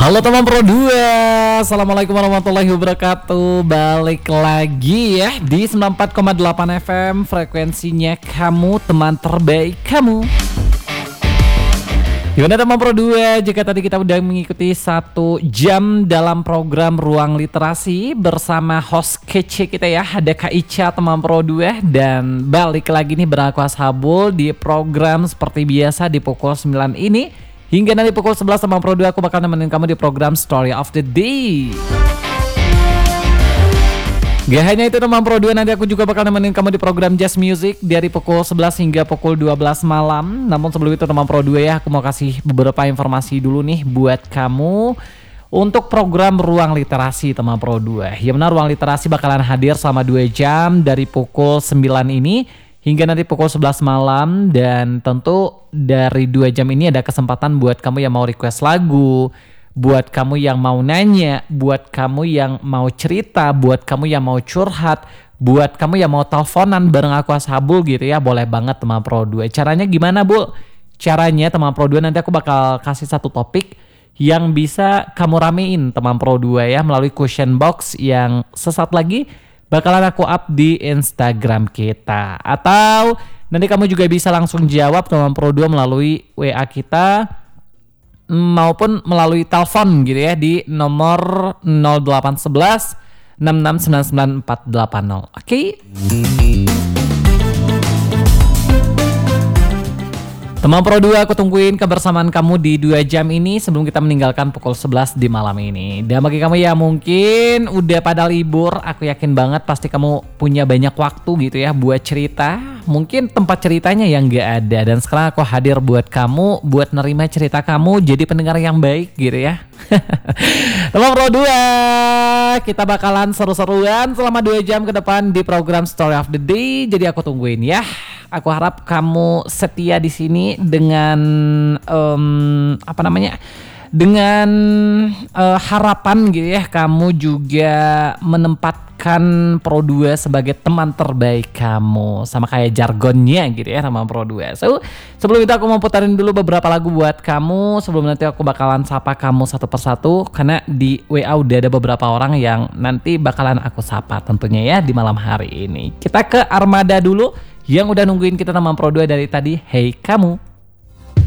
Halo teman Pro 2, Assalamualaikum warahmatullahi wabarakatuh. Balik lagi ya di 94,8 FM, frekuensinya kamu, teman terbaik kamu. Gimana teman Pro 2, jika tadi kita udah mengikuti 1 jam dalam program Ruang Literasi bersama host kece kita ya, ada Kak Ica teman Pro 2. Dan balik lagi nih beraku ashabul di program seperti biasa di pukul 9 ini. Hingga nanti pukul 11 teman Pro 2 aku bakal nemenin kamu di program Story of the Day. Gak hanya itu teman Pro 2, nanti aku juga bakal nemenin kamu di program Jazz Music dari pukul 11 hingga pukul 12 malam. Namun sebelum itu teman Pro 2 ya, aku mau kasih beberapa informasi dulu nih buat kamu untuk program Ruang Literasi teman Pro 2. Ya benar, Ruang Literasi bakalan hadir selama 2 jam dari pukul 9 ini hingga nanti pukul 11 malam. Dan tentu dari 2 jam ini ada kesempatan buat kamu yang mau request lagu, buat kamu yang mau nanya, buat kamu yang mau cerita, buat kamu yang mau curhat, buat kamu yang mau teleponan bareng aku ashabul gitu ya. Boleh banget teman Pro 2. Caranya gimana Bu? Caranya teman Pro 2, nanti aku bakal kasih 1 topik yang bisa kamu ramein teman Pro 2 ya, melalui question box yang sesaat lagi bakalan aku up di Instagram kita. Atau nanti kamu juga bisa langsung jawab teman Pro 2 melalui WA kita maupun melalui telepon gitu ya di nomor 0811 6699 480. Oke? Teman Pro 2, aku tungguin kebersamaan kamu di 2 jam ini sebelum kita meninggalkan pukul 11 di malam ini. Dan bagi kamu yang mungkin udah pada libur, aku yakin banget pasti kamu punya banyak waktu gitu ya buat cerita. Mungkin tempat ceritanya yang gak ada. Dan sekarang aku hadir buat kamu, buat nerima cerita kamu jadi pendengar yang baik gitu ya. Teman Pro 2, kita bakalan seru-seruan selama 2 jam ke depan di program Story of the Day. Jadi aku tungguin ya. Aku harap kamu setia di sini dengan dengan harapan gitu ya, kamu juga menempatkan Pro 2 sebagai teman terbaik kamu, sama kayak jargonnya gitu ya sama Pro 2. So, sebelum itu aku mau putarin dulu beberapa lagu buat kamu sebelum nanti aku bakalan sapa kamu satu persatu, karena di WA udah ada beberapa orang yang nanti bakalan aku sapa tentunya ya di malam hari ini. Kita ke Armada dulu yang udah nungguin kita teman Pro 2 dari tadi. Hey kamu.